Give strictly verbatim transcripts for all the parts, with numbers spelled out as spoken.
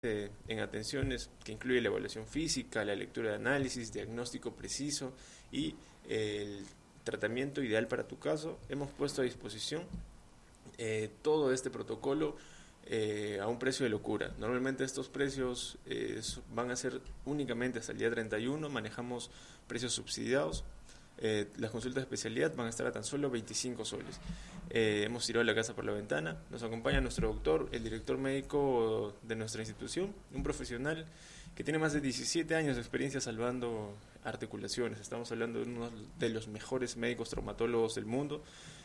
eh, en atenciones que incluye la evaluación física, la lectura de análisis, diagnóstico preciso y eh, el tratamiento ideal para tu caso. Hemos puesto a disposición eh, todo este protocolo eh, a un precio de locura. Normalmente estos precios eh, van a ser únicamente hasta el día treinta y uno, manejamos precios subsidiados. Eh, las consultas de especialidad van a estar a tan solo veinticinco soles. Eh, hemos tirado la casa por la ventana. Nos acompaña nuestro doctor, el director médico de nuestra institución, un profesional que tiene más de diecisiete años de experiencia salvando articulaciones. Estamos hablando de uno de los mejores médicos traumatólogos del mundo,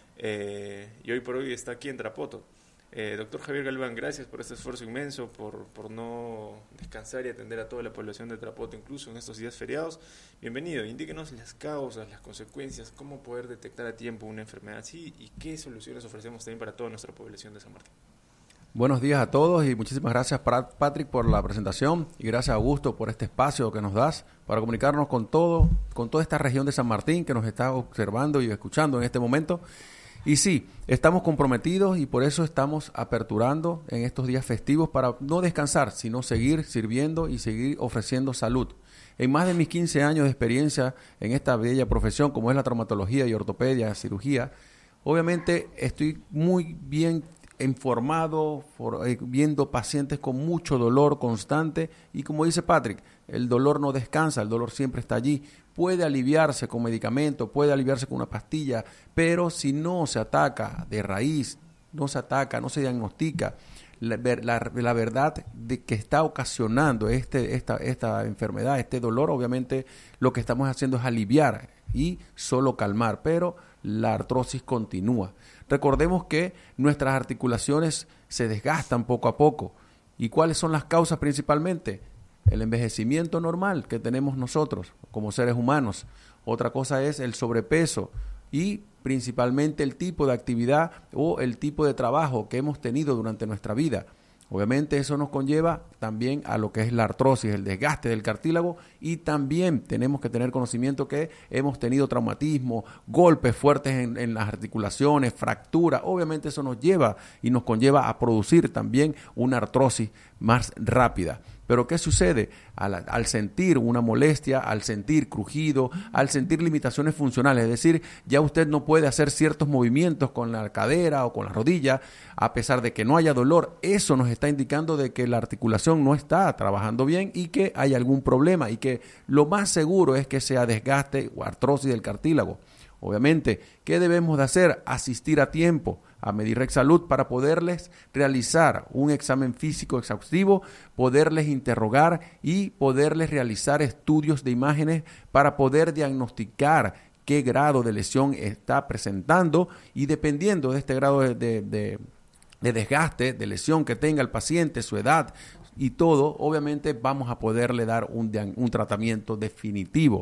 eh, y hoy por hoy está aquí en Tarapoto. Eh, doctor Javier Galván, gracias por este esfuerzo inmenso, por, por no descansar y atender a toda la población de Tarapoto, incluso en estos días feriados. Bienvenido, indíquenos las causas, las consecuencias, cómo poder detectar a tiempo una enfermedad así y qué soluciones ofrecemos también para toda nuestra población de San Martín. Buenos días a todos y muchísimas gracias, Patrick, por la presentación, y gracias, Augusto, por este espacio que nos das para comunicarnos con todo, con toda esta región de San Martín que nos está observando y escuchando en este momento. Y sí, estamos comprometidos y por eso estamos aperturando en estos días festivos para no descansar, sino seguir sirviendo y seguir ofreciendo salud. En más de mis quince años de experiencia en esta bella profesión como es la traumatología y ortopedia, cirugía, obviamente estoy muy bien informado, for, eh, viendo pacientes con mucho dolor constante, y como dice Patrick, el dolor no descansa, el dolor siempre está allí. Puede aliviarse con medicamento, puede aliviarse con una pastilla, pero si no se ataca de raíz, no se ataca, no se diagnostica la, la, la verdad de que está ocasionando este, esta, esta enfermedad, este dolor, obviamente lo que estamos haciendo es aliviar y solo calmar, pero la artrosis continúa. Recordemos que nuestras articulaciones se desgastan poco a poco. ¿Y cuáles son las causas principalmente? El envejecimiento normal que tenemos nosotros como seres humanos. Otra cosa es el sobrepeso y principalmente el tipo de actividad o el tipo de trabajo que hemos tenido durante nuestra vida. Obviamente eso nos conlleva también a lo que es la artrosis, el desgaste del cartílago, y también tenemos que tener conocimiento que hemos tenido traumatismo, golpes fuertes en, en las articulaciones, fracturas. Obviamente eso nos lleva y nos conlleva a producir también una artrosis más rápida. Pero ¿qué sucede? Al, al sentir una molestia, al sentir crujido, al sentir limitaciones funcionales, es decir, ya usted no puede hacer ciertos movimientos con la cadera o con la rodilla, a pesar de que no haya dolor, eso nos está indicando de que la articulación no está trabajando bien y que hay algún problema, y que lo más seguro es que sea desgaste o artrosis del cartílago. Obviamente, ¿qué debemos de hacer? Asistir a tiempo a Medirex Salud para poderles realizar un examen físico exhaustivo, poderles interrogar y poderles realizar estudios de imágenes para poder diagnosticar qué grado de lesión está presentando, y dependiendo de este grado de, de, de, de desgaste, de lesión que tenga el paciente, su edad y todo, obviamente vamos a poderle dar un, un tratamiento definitivo.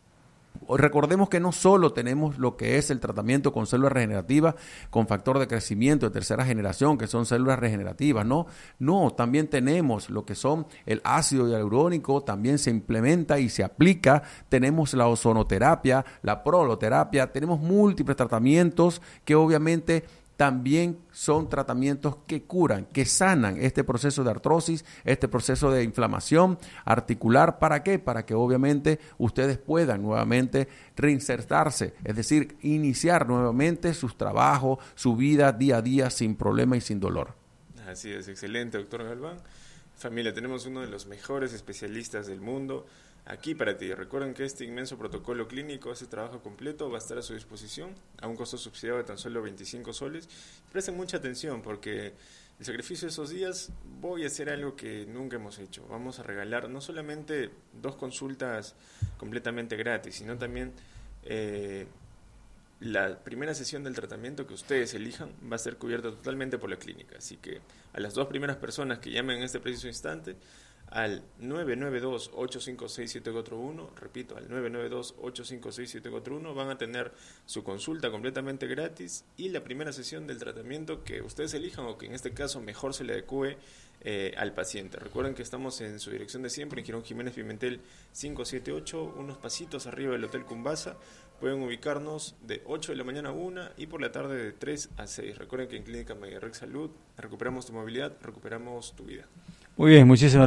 Recordemos que no solo tenemos lo que es el tratamiento con células regenerativas, con factor de crecimiento de tercera generación, que son células regenerativas, ¿no? No, también tenemos lo que son el ácido hialurónico, también se implementa y se aplica. Tenemos la ozonoterapia, la proloterapia, tenemos múltiples tratamientos que obviamente también son tratamientos que curan, que sanan este proceso de artrosis, este proceso de inflamación articular. ¿Para qué? Para que obviamente ustedes puedan nuevamente reinsertarse, es decir, iniciar nuevamente sus trabajos, su vida día a día sin problema y sin dolor. Así es, excelente, doctor Galván. Familia, tenemos uno de los mejores especialistas del mundo aquí para ti. Recuerden que este inmenso protocolo clínico, este trabajo completo, va a estar a su disposición a un costo subsidiado de tan solo veinticinco soles. Presten mucha atención, porque el sacrificio de esos días voy a hacer algo que nunca hemos hecho. Vamos a regalar no solamente dos consultas completamente gratis, sino también eh, la primera sesión del tratamiento que ustedes elijan va a ser cubierta totalmente por la clínica. Así que a las dos primeras personas que llamen en este preciso instante al nueve nueve dos, ocho cinco seis, siete cuatro uno, repito, al nueve nueve dos, ocho cinco seis, siete cuatro uno, van a tener su consulta completamente gratis y la primera sesión del tratamiento que ustedes elijan, o que en este caso mejor se le adecue eh, al paciente. Recuerden que estamos en su dirección de siempre, en Girón Jiménez Pimentel quinientos setenta y ocho, unos pasitos arriba del Hotel Cumbasa. Pueden ubicarnos de ocho de la mañana a una y por la tarde de tres a seis. Recuerden que en Clínica Medirex Salud recuperamos tu movilidad, recuperamos tu vida. Muy bien, muchísimas